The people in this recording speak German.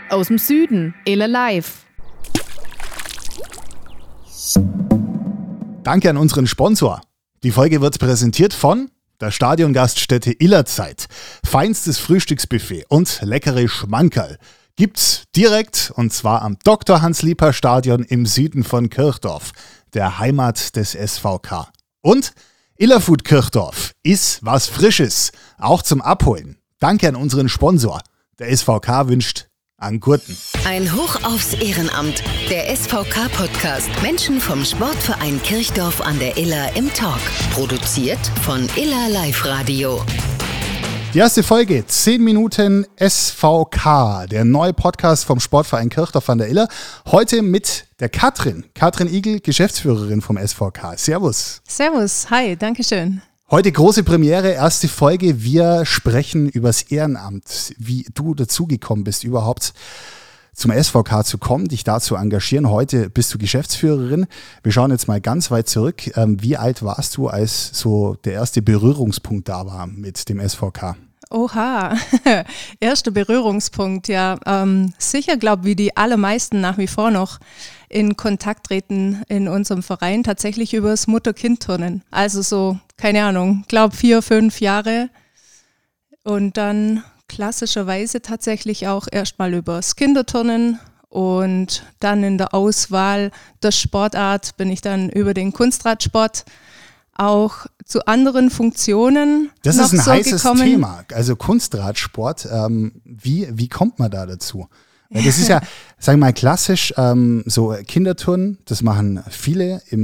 Aus dem Süden, Iller Live. Danke an unseren Sponsor. Die Folge wird präsentiert von der Stadiongaststätte Illerzeit. Feinstes Frühstücksbuffet und leckere Schmankerl gibt's direkt, und zwar am Dr. Hans-Lieper-Stadion im Süden von Kirchdorf, der Heimat des SVK. Und Illerfood Kirchdorf ist was Frisches, auch zum Abholen. Danke an unseren Sponsor. Der SVK wünscht an Gurten. Ein Hoch aufs Ehrenamt. Der SVK-Podcast. Menschen vom Sportverein Kirchdorf an der Iller im Talk. Produziert von Iller Live Radio. Die erste Folge, 10 Minuten SVK, der neue Podcast vom Sportverein Kirchdorf an der Iller. Heute mit der Katrin Igel, Geschäftsführerin vom SVK. Servus. Servus, hi, danke schön. Heute große Premiere, erste Folge. Wir sprechen übers Ehrenamt, wie du dazugekommen bist, überhaupt zum SVK zu kommen, dich da zu engagieren. Heute bist du Geschäftsführerin. Wir schauen jetzt mal ganz weit zurück. Wie alt warst du, als so der erste Berührungspunkt da war mit dem SVK? Oha, erster Berührungspunkt, ja. Sicher, glaube ich, wie die allermeisten nach wie vor noch in Kontakt treten in unserem Verein, tatsächlich übers Mutter-Kind-Turnen. Also so, keine Ahnung, glaube 4, 5 Jahre. Und dann klassischerweise tatsächlich auch erstmal übers Kinderturnen und dann in der Auswahl der Sportart bin ich dann über den Kunstradsport auch zu anderen Funktionen Das noch ist ein so heißes gekommen. Thema, also Kunstradsport. Wie kommt man da dazu? Weil das ist ja, sagen wir mal, klassisch so Kinderturnen, das machen viele im